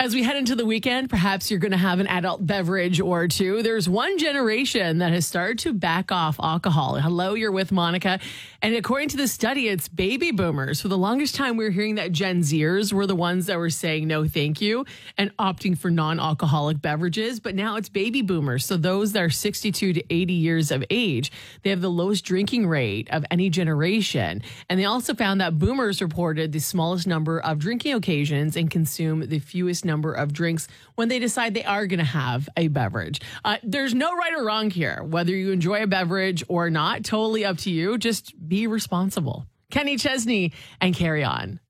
As we head into the weekend, perhaps you're going to have an adult beverage or two. There's one generation that has started to back off alcohol. Hello, you're with Monica. And according to the study, it's baby boomers. For the longest time, we were hearing that Gen Zers were the ones that were saying no thank you and opting for non-alcoholic beverages. But now it's baby boomers. So those that are 62 to 80 years of age, they have the lowest drinking rate of any generation. And they also found that boomers reported the smallest number of drinking occasions and consume the fewest number of drinks when they decide they are going to have a beverage. There's no right or wrong here. Whether you enjoy a beverage or not, totally up to you. Just be responsible. Kenny Chesney and Carry On.